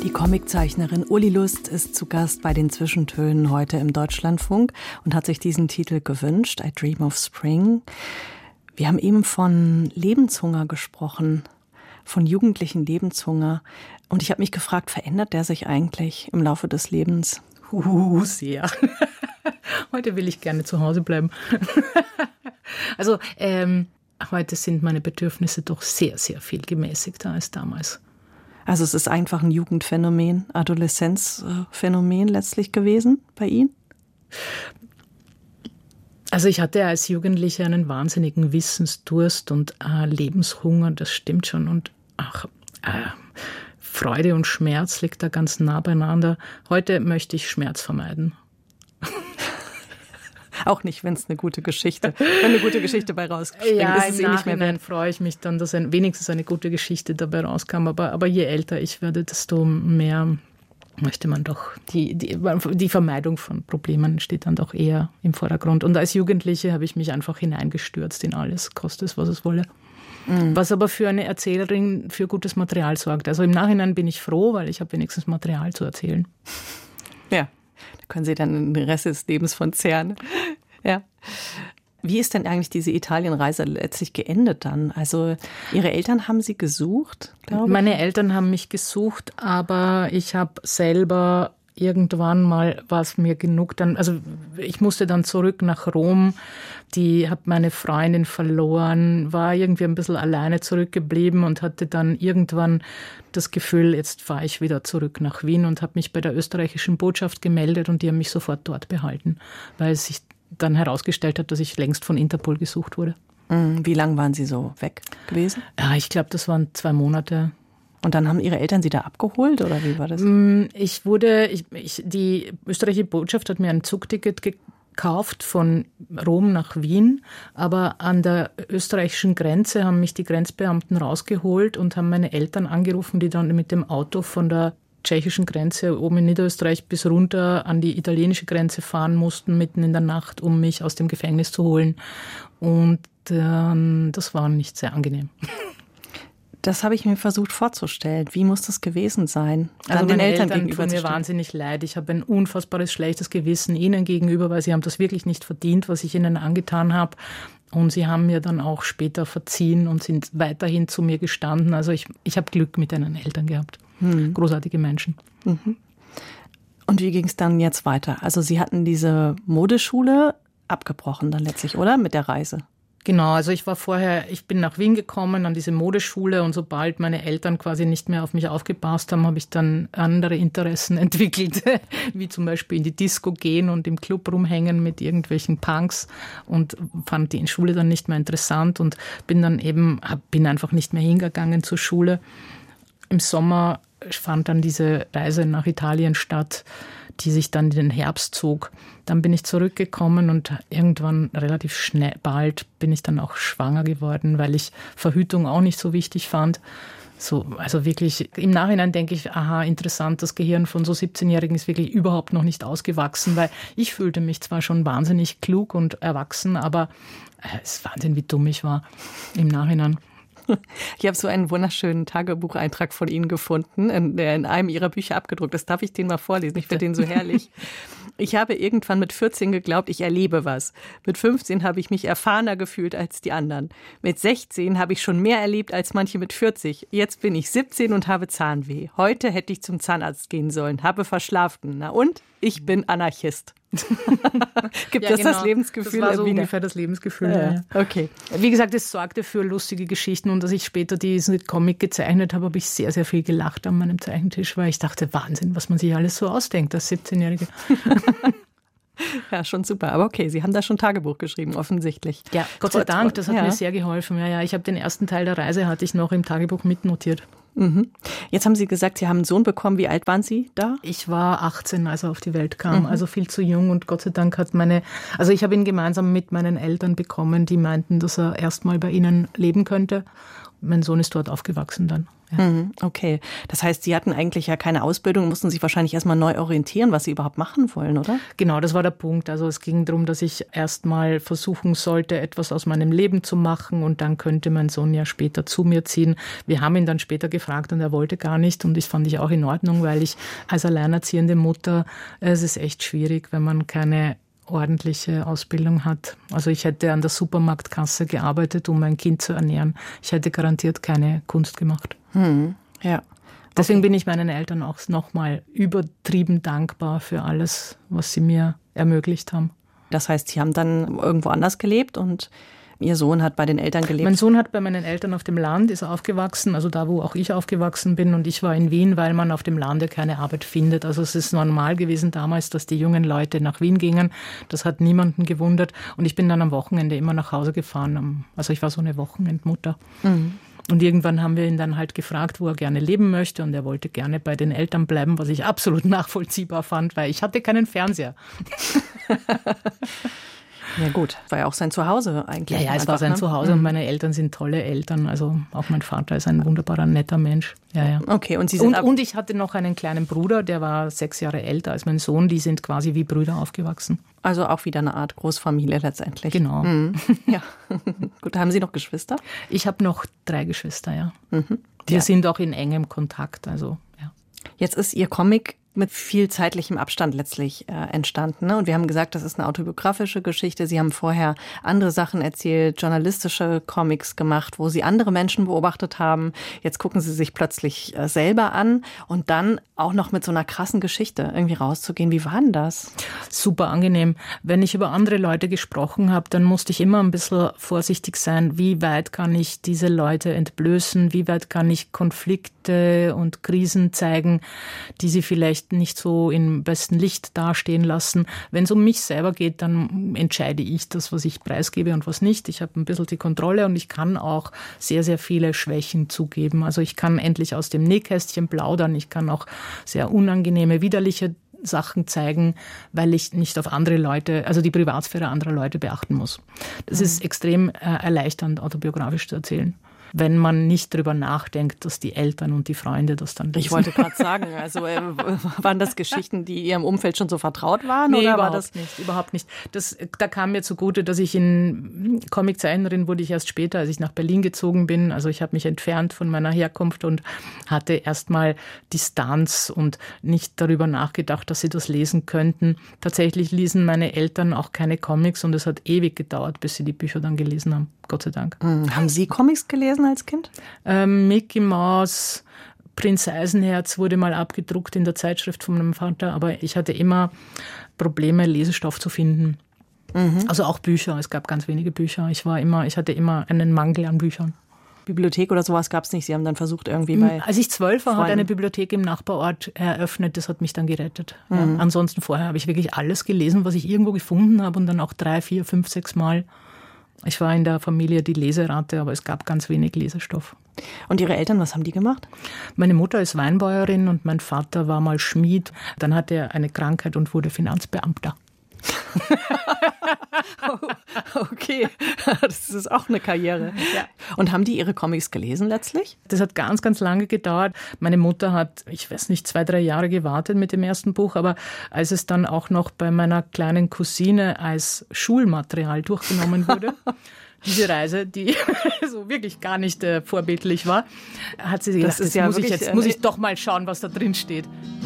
Die Comiczeichnerin Uli Lust ist zu Gast bei den Zwischentönen heute im Deutschlandfunk und hat sich diesen Titel gewünscht, I Dream of Spring. Wir haben eben von Lebenshunger gesprochen, von jugendlichen Lebenshunger. Und ich habe mich gefragt, verändert der sich eigentlich im Laufe des Lebens? Sehr. Heute will ich gerne zu Hause bleiben. Also heute sind meine Bedürfnisse doch sehr, sehr viel gemäßigter als damals. Also es ist einfach ein Jugendphänomen, Adoleszenzphänomen letztlich gewesen bei Ihnen? Also ich hatte als Jugendliche einen wahnsinnigen Wissensdurst und Lebenshunger, das stimmt schon. Und Freude und Schmerz liegt da ganz nah beieinander. Heute möchte ich Schmerz vermeiden. Auch nicht, wenn es eine gute Geschichte, wenn eine gute Geschichte dabei rausspringt. Ja, ist es im nicht mehr Nachhinein freue ich mich dann, dass wenigstens eine gute Geschichte dabei rauskam. Aber je älter ich werde, desto mehr möchte man doch, die Vermeidung von Problemen steht dann doch eher im Vordergrund. Und als Jugendliche habe ich mich einfach hineingestürzt in alles, koste es, was es wolle. Mhm. Was aber für eine Erzählerin für gutes Material sorgt. Also im Nachhinein bin ich froh, weil ich habe wenigstens Material zu erzählen. Ja. Da können Sie dann den Rest des Lebens von zehren. Ja. Wie ist denn eigentlich diese Italienreise letztlich geendet dann? Also Ihre Eltern haben Sie gesucht, glaube ich? Meine Eltern haben mich gesucht, aber ich habe selber irgendwann mal, war es mir genug, also ich musste dann zurück nach Rom, habe meine Freundin verloren, war irgendwie ein bisschen alleine zurückgeblieben und hatte dann irgendwann das Gefühl, jetzt fahre ich wieder zurück nach Wien und habe mich bei der österreichischen Botschaft gemeldet und die haben mich sofort dort behalten, weil es sich dann herausgestellt hat, dass ich längst von Interpol gesucht wurde. Wie lange waren Sie so weg gewesen? Ja, ich glaube, das waren 2 Monate. Und dann haben Ihre Eltern Sie da abgeholt oder wie war das? Die österreichische Botschaft hat mir ein Zugticket gekauft von Rom nach Wien, aber an der österreichischen Grenze haben mich die Grenzbeamten rausgeholt und haben meine Eltern angerufen, die dann mit dem Auto von der tschechischen Grenze oben in Niederösterreich bis runter an die italienische Grenze fahren mussten, mitten in der Nacht, um mich aus dem Gefängnis zu holen. Und das war nicht sehr angenehm. Das habe ich mir versucht vorzustellen. Wie muss das gewesen sein? Also meine Eltern tun mir wahnsinnig leid. Ich habe ein unfassbares schlechtes Gewissen ihnen gegenüber, weil sie haben das wirklich nicht verdient, was ich ihnen angetan habe. Und sie haben mir dann auch später verziehen und sind weiterhin zu mir gestanden. Also ich habe Glück mit meinen Eltern gehabt. Großartige Menschen. Mhm. Und wie ging es dann jetzt weiter? Also Sie hatten diese Modeschule abgebrochen dann letztlich, oder? Mit der Reise? Genau, also ich bin nach Wien gekommen an diese Modeschule und sobald meine Eltern quasi nicht mehr auf mich aufgepasst haben, habe ich dann andere Interessen entwickelt, wie zum Beispiel in die Disco gehen und im Club rumhängen mit irgendwelchen Punks und fand die Schule dann nicht mehr interessant und bin einfach nicht mehr hingegangen zur Schule. Im Sommer fand dann diese Reise nach Italien statt, die sich dann in den Herbst zog. Dann bin ich zurückgekommen und irgendwann relativ bald bin ich dann auch schwanger geworden, weil ich Verhütung auch nicht so wichtig fand. Also wirklich, im Nachhinein denke ich, interessant, das Gehirn von so 17-Jährigen ist wirklich überhaupt noch nicht ausgewachsen, weil ich fühlte mich zwar schon wahnsinnig klug und erwachsen, aber es ist Wahnsinn, wie dumm ich war im Nachhinein. Ich habe so einen wunderschönen Tagebucheintrag von Ihnen gefunden, der in einem Ihrer Bücher abgedruckt ist. Darf ich den mal vorlesen? Ich finde den so herrlich. Ich habe irgendwann mit 14 geglaubt, ich erlebe was. Mit 15 habe ich mich erfahrener gefühlt als die anderen. Mit 16 habe ich schon mehr erlebt als manche mit 40. Jetzt bin ich 17 und habe Zahnweh. Heute hätte ich zum Zahnarzt gehen sollen, habe verschlafen. Na und? Ich bin Anarchist. Gibt das das Lebensgefühl? Das war so ungefähr das Lebensgefühl. Ja. Okay. Wie gesagt, es sorgte für lustige Geschichten und als ich später diesen Comic gezeichnet habe, habe ich sehr, sehr viel gelacht an meinem Zeichentisch, weil ich dachte, Wahnsinn, was man sich alles so ausdenkt als 17-Jährige. Ja, schon super. Aber okay, Sie haben da schon Tagebuch geschrieben, offensichtlich. Ja, Gott sei Dank, das hat mir sehr geholfen. Ja, ich habe den ersten Teil der Reise hatte ich noch im Tagebuch mitnotiert. Mhm. Jetzt haben Sie gesagt, Sie haben einen Sohn bekommen. Wie alt waren Sie da? Ich war 18, als er auf die Welt kam, also viel zu jung. Und Gott sei Dank ich habe ihn gemeinsam mit meinen Eltern bekommen, die meinten, dass er erstmal bei ihnen leben könnte. mein Sohn ist dort aufgewachsen dann. Ja. Okay, das heißt, Sie hatten eigentlich ja keine Ausbildung, mussten sich wahrscheinlich erstmal neu orientieren, was Sie überhaupt machen wollen, oder? Genau, das war der Punkt. Also es ging darum, dass ich erstmal versuchen sollte, etwas aus meinem Leben zu machen und dann könnte mein Sohn ja später zu mir ziehen. Wir haben ihn dann später gefragt und er wollte gar nicht und das fand ich auch in Ordnung, weil ich als alleinerziehende Mutter, es ist echt schwierig, wenn man keine ordentliche Ausbildung hat. Also ich hätte an der Supermarktkasse gearbeitet, um mein Kind zu ernähren. Ich hätte garantiert keine Kunst gemacht. Ja. Deswegen bin ich meinen Eltern auch nochmal übertrieben dankbar für alles, was sie mir ermöglicht haben. Das heißt, Sie haben dann irgendwo anders gelebt und Ihr Sohn hat bei den Eltern gelebt? Mein Sohn hat bei meinen Eltern auf dem Land, ist aufgewachsen, also da, wo auch ich aufgewachsen bin. Und ich war in Wien, weil man auf dem Lande keine Arbeit findet. Also es ist normal gewesen damals, dass die jungen Leute nach Wien gingen. Das hat niemanden gewundert. Und ich bin dann am Wochenende immer nach Hause gefahren. Also ich war so eine Wochenendmutter. Und irgendwann haben wir ihn dann halt gefragt, wo er gerne leben möchte. Und er wollte gerne bei den Eltern bleiben, was ich absolut nachvollziehbar fand, weil ich hatte keinen Fernseher. Ja gut, war ja auch sein Zuhause eigentlich. Ja, es war sein Zuhause und meine Eltern sind tolle Eltern. Also auch mein Vater ist ein wunderbarer, netter Mensch. Ja. Okay, und Sie sind und ich hatte noch einen kleinen Bruder, der war 6 Jahre älter als mein Sohn. Die sind quasi wie Brüder aufgewachsen. Also auch wieder eine Art Großfamilie letztendlich. Genau. Ja. Gut, haben Sie noch Geschwister? Ich habe noch 3 Geschwister, ja. Wir sind auch in engem Kontakt. Also, ja. Jetzt ist Ihr Comic mit viel zeitlichem Abstand letztlich entstanden. Ne? Und wir haben gesagt, das ist eine autobiografische Geschichte. Sie haben vorher andere Sachen erzählt, journalistische Comics gemacht, wo Sie andere Menschen beobachtet haben. Jetzt gucken Sie sich plötzlich selber an und dann auch noch mit so einer krassen Geschichte irgendwie rauszugehen. Wie war denn das? Super angenehm. Wenn ich über andere Leute gesprochen habe, dann musste ich immer ein bisschen vorsichtig sein. Wie weit kann ich diese Leute entblößen? Wie weit kann ich Konflikte und Krisen zeigen, die sie vielleicht nicht so im besten Licht dastehen lassen. Wenn es um mich selber geht, dann entscheide ich das, was ich preisgebe und was nicht. Ich habe ein bisschen die Kontrolle und ich kann auch sehr, sehr viele Schwächen zugeben. Also ich kann endlich aus dem Nähkästchen plaudern. Ich kann auch sehr unangenehme, widerliche Sachen zeigen, weil ich nicht auf andere Leute, also die Privatsphäre anderer Leute beachten muss. Das ist extrem erleichternd, autobiografisch zu erzählen, wenn man nicht drüber nachdenkt, dass die Eltern und die Freunde das dann lesen. Ich wollte gerade sagen, also waren das Geschichten, die Ihrem Umfeld schon so vertraut waren? Nee, oder überhaupt war das nicht, überhaupt nicht. Da kam mir zugute, dass ich in Comiczeichnerin wurde ich erst später, als ich nach Berlin gezogen bin. Also ich habe mich entfernt von meiner Herkunft und hatte erstmal Distanz und nicht darüber nachgedacht, dass sie das lesen könnten. Tatsächlich ließen meine Eltern auch keine Comics und es hat ewig gedauert, bis sie die Bücher dann gelesen haben. Gott sei Dank. Haben Sie Comics gelesen als Kind? Mickey Mouse, Prinz Eisenherz wurde mal abgedruckt in der Zeitschrift von meinem Vater, aber ich hatte immer Probleme, Lesestoff zu finden. Also auch Bücher, es gab ganz wenige Bücher. Ich hatte immer einen Mangel an Büchern. Bibliothek oder sowas gab es nicht. Sie haben dann versucht irgendwie bei... Als ich 12 war, Freunden. hat eine Bibliothek im Nachbarort eröffnet. Das hat mich dann gerettet. Ja. Ansonsten vorher habe ich wirklich alles gelesen, was ich irgendwo gefunden habe und dann auch 3, 4, 5, 6 Mal. Ich war in der Familie die Leseratte, aber es gab ganz wenig Lesestoff. Und Ihre Eltern, was haben die gemacht? Meine Mutter ist Weinbäuerin und mein Vater war mal Schmied. Dann hatte er eine Krankheit und wurde Finanzbeamter. Okay, das ist auch eine Karriere. Ja. Und haben die Ihre Comics gelesen letztlich? Das hat ganz, ganz lange gedauert. Meine Mutter hat, ich weiß nicht, 2, 3 Jahre gewartet mit dem ersten Buch, aber als es dann auch noch bei meiner kleinen Cousine als Schulmaterial durchgenommen wurde, diese Reise, die so wirklich gar nicht vorbildlich war, hat sie gedacht, jetzt muss ich doch mal schauen, was da drin steht.